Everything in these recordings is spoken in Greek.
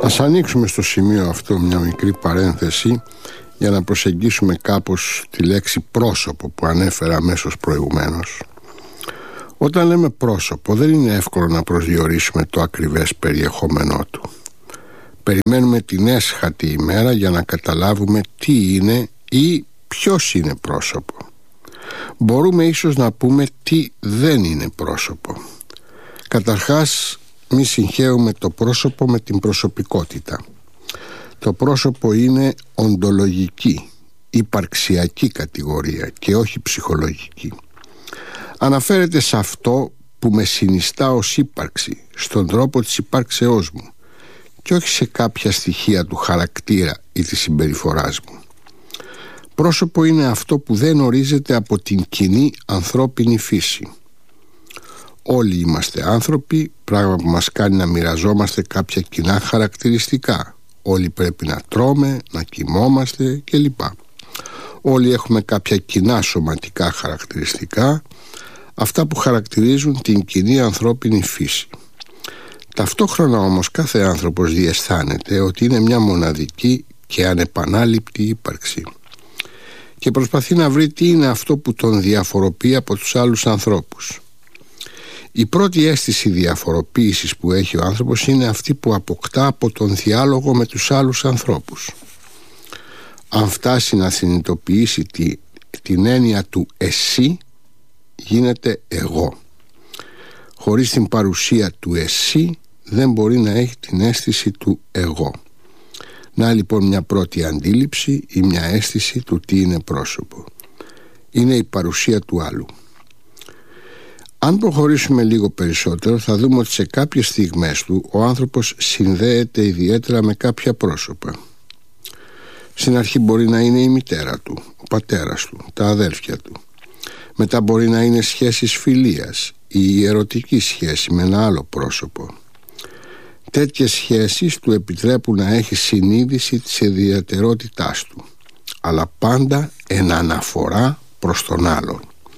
Ας ανοίξουμε στο σημείο αυτό μια μικρή παρένθεση για να προσεγγίσουμε κάπως τη λέξη πρόσωπο που ανέφερα αμέσως προηγουμένως. Όταν λέμε πρόσωπο, δεν είναι εύκολο να προσδιορίσουμε το ακριβές περιεχόμενό του. Περιμένουμε την έσχατη ημέρα για να καταλάβουμε τι είναι ή ποιος είναι πρόσωπο. Μπορούμε ίσως να πούμε τι δεν είναι πρόσωπο. Καταρχάς, μη συγχαίουμε το πρόσωπο με την προσωπικότητα. Το πρόσωπο είναι οντολογική, υπαρξιακή κατηγορία και όχι ψυχολογική. Αναφέρεται σε αυτό που με συνιστά ως ύπαρξη, στον τρόπο της υπάρξεώς μου και όχι σε κάποια στοιχεία του χαρακτήρα ή της συμπεριφοράς μου. Πρόσωπο είναι αυτό που δεν ορίζεται από την κοινή ανθρώπινη φύση. Όλοι είμαστε άνθρωποι, πράγμα που μας κάνει να μοιραζόμαστε κάποια κοινά χαρακτηριστικά. Όλοι πρέπει να τρώμε, να κοιμόμαστε κλπ. Όλοι έχουμε κάποια κοινά σωματικά χαρακτηριστικά, αυτά που χαρακτηρίζουν την κοινή ανθρώπινη φύση. Ταυτόχρονα όμως κάθε άνθρωπος διαισθάνεται ότι είναι μια μοναδική και ανεπανάληπτη ύπαρξη και προσπαθεί να βρει τι είναι αυτό που τον διαφοροποιεί από τους άλλους ανθρώπους. Η πρώτη αίσθηση διαφοροποίησης που έχει ο άνθρωπος είναι αυτή που αποκτά από τον διάλογο με τους άλλους ανθρώπους. Αν φτάσει να συνειδητοποιήσει την έννοια του εσύ, γίνεται εγώ. Χωρίς την παρουσία του εσύ δεν μπορεί να έχει την αίσθηση του εγώ. Να λοιπόν μια πρώτη αντίληψη ή μια αίσθηση του τι είναι πρόσωπο. Είναι η παρουσία του άλλου. Αν προχωρήσουμε λίγο περισσότερο, θα δούμε ότι σε κάποιες στιγμές του ο άνθρωπος συνδέεται ιδιαίτερα με κάποια πρόσωπα. Στην αρχή μπορεί να είναι η μητέρα του, ο πατέρας του, τα αδέλφια του. Μετά μπορεί να είναι σχέσεις φιλίας ή η ερωτική σχέση με ένα άλλο πρόσωπο. Τέτοιες σχέσεις του επιτρέπουν να έχει συνείδηση της ιδιαιτερότητάς του, αλλά πάντα εν αναφορά προς τον άλλον.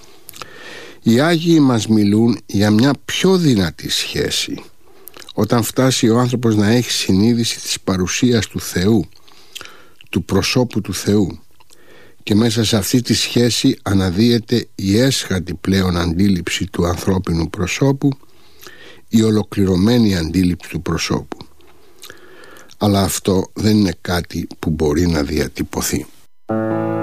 Οι Άγιοι μας μιλούν για μια πιο δυνατή σχέση. Όταν φτάσει ο άνθρωπος να έχει συνείδηση της παρουσίας του Θεού, του προσώπου του Θεού, και μέσα σε αυτή τη σχέση αναδύεται η έσχατη πλέον αντίληψη του ανθρώπινου προσώπου, η ολοκληρωμένη αντίληψη του προσώπου. Αλλά αυτό δεν είναι κάτι που μπορεί να διατυπωθεί.